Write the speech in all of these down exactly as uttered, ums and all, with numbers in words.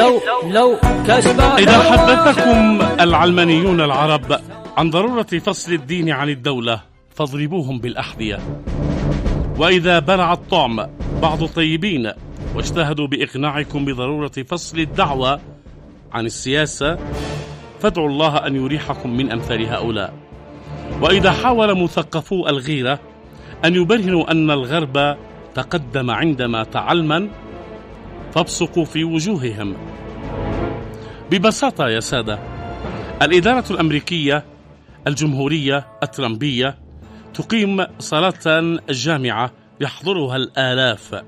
لو لو كشبان. إذا حدثكم العلمانيون العرب عن ضرورة فصل الدين عن الدولة فاضربوهم بالأحذية، وإذا بلع الطعم بعض الطيبين واجتهدوا بإقناعكم بضرورة فصل الدعوة عن السياسة فادعوا الله أن يريحكم من أمثال هؤلاء. وإذا حاول مثقفو الغيرة أن يبرهنوا أن الغرب تقدم عندما تعلمن فابصقوا في وجوههم. ببساطة يا سادة، الإدارة الأمريكية الجمهورية الترامبية تقيم صلاة جامعة يحضرها الآلاف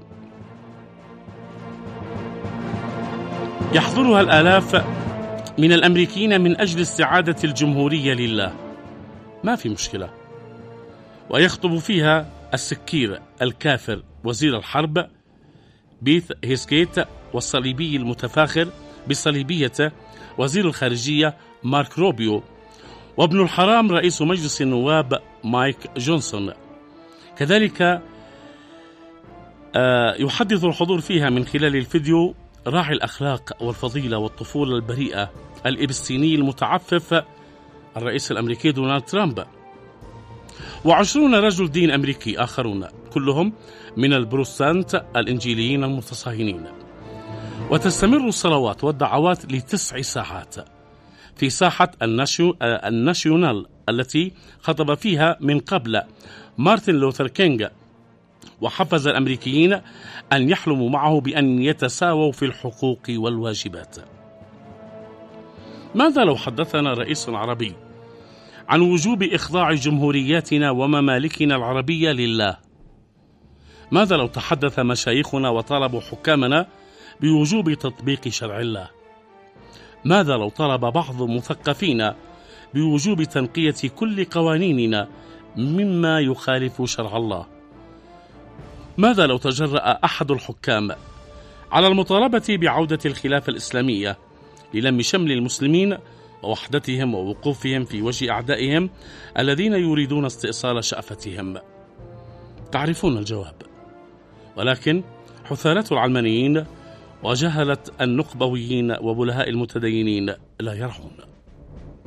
يحضرها الآلاف من الأمريكيين من أجل استعادة الجمهورية لله، ما في مشكلة. ويخطب فيها السكير الكافر وزير الحرب بيث هيسكيت، والصليبي المتفاخر بصليبيته وزير الخارجية مارك روبيو، وابن الحرام رئيس مجلس النواب مايك جونسون. كذلك يحدث الحضور فيها من خلال الفيديو راعي الأخلاق والفضيلة والطفولة البريئة الإبستيني المتعفف الرئيس الأمريكي دونالد ترامب، وعشرون رجل دين أمريكي آخرون كلهم من البروتستانت الإنجيليين المتصهينين. وتستمر الصلوات والدعوات لتسع ساعات في ساحة الناشيو الناشيونال التي خطب فيها من قبل مارتن لوثر كينغ، وحفز الأمريكيين أن يحلموا معه بأن يتساووا في الحقوق والواجبات. ماذا لو حدثنا رئيس عربي عن وجوب إخضاع جمهورياتنا وممالكنا العربية لله؟ ماذا لو تحدث مشايخنا وطلبوا حكامنا بوجوب تطبيق شرع الله؟ ماذا لو طلب بعض مثقفين بوجوب تنقية كل قوانيننا مما يخالف شرع الله؟ ماذا لو تجرأ أحد الحكام على المطالبة بعودة الخلافة الإسلامية للم شمل المسلمين ووحدتهم ووقوفهم في وجه أعدائهم الذين يريدون استئصال شأفتهم؟ تعرفون الجواب، ولكن حثالة العلمانيين وجهلة النقبويين وبلهاء المتدينين لا يرعون.